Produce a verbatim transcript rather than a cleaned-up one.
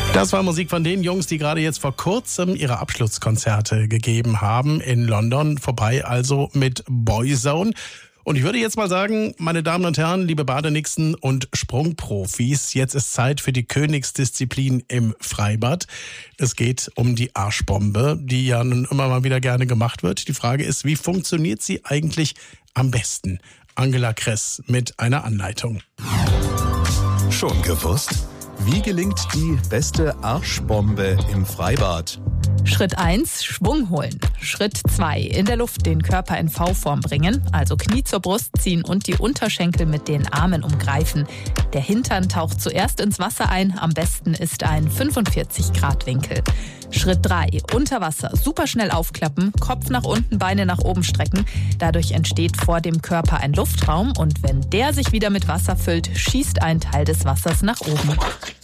Das war Musik von den Jungs, die gerade jetzt vor kurzem ihre Abschlusskonzerte gegeben haben in London. Vorbei also mit Boyzone. Und ich würde jetzt mal sagen, meine Damen und Herren, liebe Badenixen und Sprungprofis, jetzt ist Zeit für die Königsdisziplin im Freibad. Es geht um die Arschbombe, die ja nun immer mal wieder gerne gemacht wird. Die Frage ist, wie funktioniert sie eigentlich am besten? Angela Kress mit einer Anleitung. Schon gewusst? Wie gelingt die beste Arschbombe im Freibad? Schritt eins, Schwung holen. Schritt zwei, in der Luft den Körper in V-Form bringen, also Knie zur Brust ziehen und die Unterschenkel mit den Armen umgreifen. Der Hintern taucht zuerst ins Wasser ein, am besten ist ein fünfundvierzig Grad Winkel. Schritt drei, unter Wasser super schnell aufklappen, Kopf nach unten, Beine nach oben strecken. Dadurch entsteht vor dem Körper ein Luftraum und wenn der sich wieder mit Wasser füllt, schießt ein Teil des Wassers nach oben.